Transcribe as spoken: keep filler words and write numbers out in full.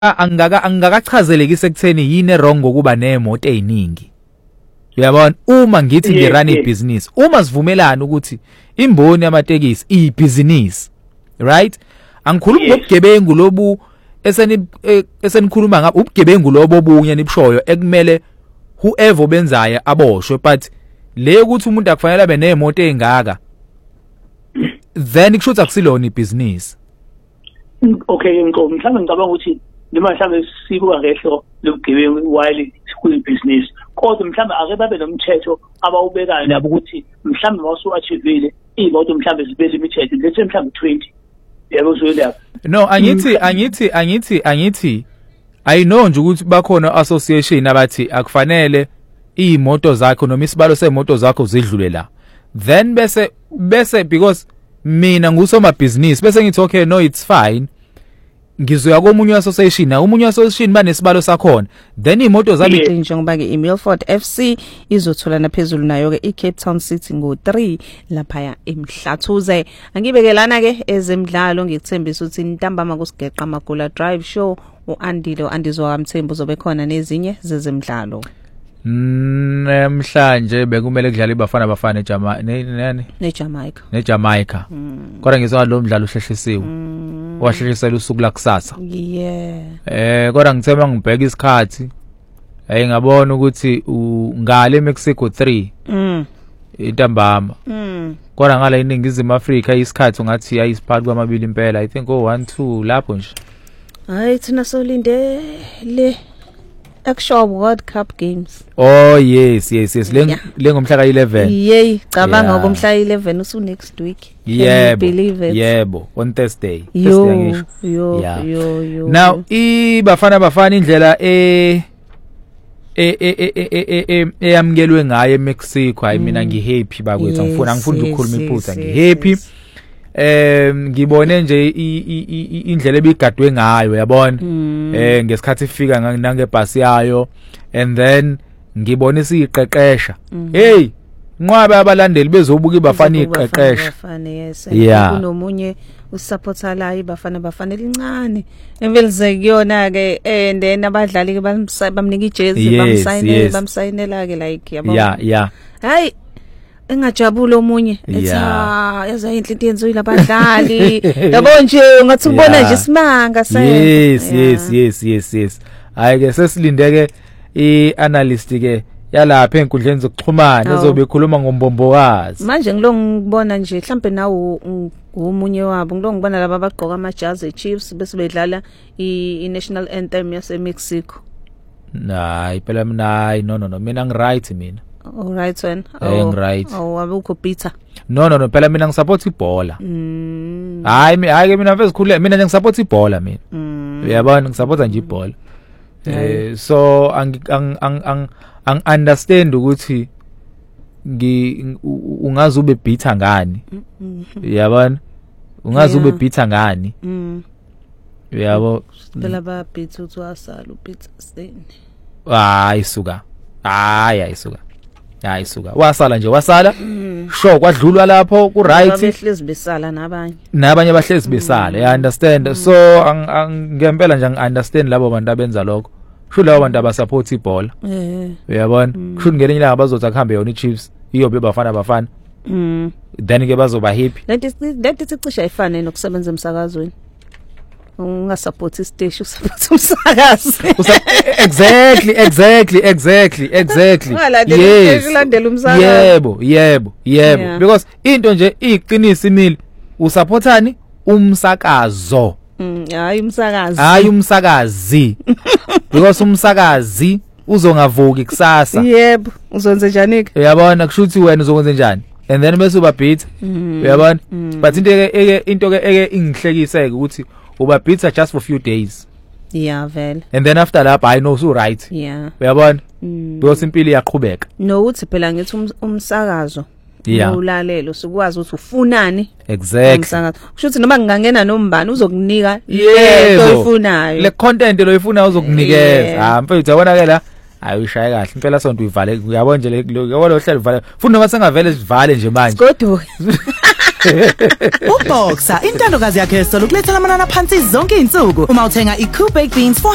angaka angakachazelekise ekutheni yini wrong ngokuba nemoto eziningi. Uyabona uma ngithi ngirun ibusiness, uma sivumelana ukuthi imboni yamatekisi ibusiness, right? Angikhulumi ngobugebengu lobu eseni esenikhuluma ngabo ubugebengu lobo obunye nibushoyo ekumele whoever benzayo aboshwe, but le ukuthi umuntu akufanele abe nemoto ezingaka then kushuthi akusilona ibusiness. Okay, ngicabanga mhlawumbe ngicabanga ukuthi noma mhlawumbe sikuba ngehlo lobugebengu while kuyibusiness, kodwa mhlawumbe ake babe nomthetho abawubekayo nabo ukuthi mhlawumbe masu achievele imoto mhlawumbe zibe limited let's say mhlawumbe twenty. Yebo zwela. No, angithi angithi angithi angithi I know nje ukuthi bakhona association abathi akufanele imoto zakho noma isibalo semoto zakho zidlule la. Then bese bese because mina ngusoma business bese ngithi okay no it's fine. Ngizoya komunye association na umunye association banesibalo sakhona then imoto zabi njengoba ke iMilford F C izothola naphezulu nayo ke iCape Town City ngo three lapha eMhlathuze. Angibekelana ke ezemidlalo ngikuthembisa ukuthi intambama kusigeqa Magula Drive Show uAndile uAndizo kaMthembu zobe khona nezinye zezemidlalo. Namhlanje bekumele kudlala ibafana bafana eJamaica nani neJamaica neJamaica kodwa ngizwa lo mdlalo uhlehlisiwe washeshisela usuku la kusasa. Yeah. Eh kodwa ngithema ngibheka isikhathi hey ngabona ukuthi ngale Mexico three mm intambama mm kodwa ngala iningizimu Africa isikhathi ungathi ayisiphakathi kwamabili impela I think oh one two lapho nje. Hayi thina solinde le Actual World Cup games. Oh yes yes yes le ngomhla ka eleven. Yey cabanga ngomhla eleven usu next week. Yebo yebo on Thursday. Thursday ngisho. Yo yo yo. Now I bafana bafana indlela e e e e e eyamkelwe ngayo eMexico hayi mina ngi happy bakwethu ngifuna ngifunda ukukhuluma iphutha ngi happy. Eh ngibone nje indlela ebigadwe ngayo yabona eh ngesikhathi ifika nangebhasi yayo and then ngibone siyiqeqesha hey nqwabe abalandeli bezobuka ibafana iqeqesha yeah kunomunye usupporter la ibafana bafana elincane emvelize kuyona ke and then abadlali ke bamnika ijezi bamsayinela bamsayinela ke like yabona yeah yeah hayi engajabula omunye etha yaza inhle into yenziwe labadlali yabo nje ungathi ubona nje simanga sa yes yes yes yes yes hayi ke sesilindeke ianalyst ke yalapha enkundleni zokuxhumana ezobe ekhuluma ngombombokazi manje ngilo ngibona nje mhlambe nawo umunye wabo ngilo ngibona laba abagqoka amajazi Chiefs bese bedlala iNational Anthem yase Mexico. Hayi phela mina no no no mina ngi right mina. All right when oh right oh abukho Peter no no no phela mina ngisupport ibhola mm hayi hayi mina mfethu khule mina ngisupport ibhola mina uyabona ngisupporta nje ibhola eh so ang ang ang ang understand ukuthi ngi ungazi ube beater ngani uyabona ungazi ube beater ngani uyabo phela ba beater uthwasala uPeter Stein hayi suka hayi ayisuka hayi suka wasala nje wasala sho kwadlulwa lapho ku right abahlezi besala nabanye nabanye bahlezi besala I understand so ngempela nje ngi understand labo bantu abenza lokho sho labo bantu abasupport ibhola eh uyabona sho ngelinye ilanga bazothi akuhambe yona iChiefs iyobe bafana bafana mm then ke bazoba happy lento lento sicisha ifane nokusebenza emsakazweni ungasupport isiteshi usupport umsakazi exactly exactly exactly exactly yes ulandela umsakazi yebo yebo yebo yeah. Because into nje iqinisa imili usupportani umsakazo mm hayi umsakazi hayi umsakazi because umsakazi uzongavuki kusasa yebo uzonze njani ke uyabona kushuthi wena uzokwenza njani and then bese uba beat uyabona but into ke into ke eke ingihlekiseke ukuthi uba beat just for few days yeah vele and then after lapha I know so right yeah uyabona because impilo iyaqhubeka no uthi phela ngithi umsakazo yeah ulalelo sikwazi ukuthi ufunani exactly umsakazo kusho ukuthi noma ngingangena nombani uzokunika lento oyifunayo le content lo oyifunayo uzokunikeza ah mfethu yabona ke la hayi ushaye kahle impela sonto uyivale uyabona nje yabona lo hlelo ivale funa noma sengavele sivale nje manje kodwa uBoxer intandokazi yakhe solo kulethela amanana phansi zonke izinsuku uma uthenga iCoop baked beans